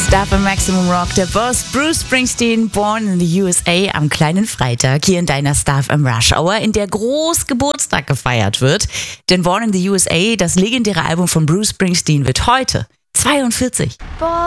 Stuff im Maximum Rock, der Boss Bruce Springsteen, Born in the USA am kleinen Freitag hier in deiner Stuff im Rush Hour, in der groß Geburtstag gefeiert wird. Denn Born in the USA, das legendäre Album von Bruce Springsteen, wird heute 42.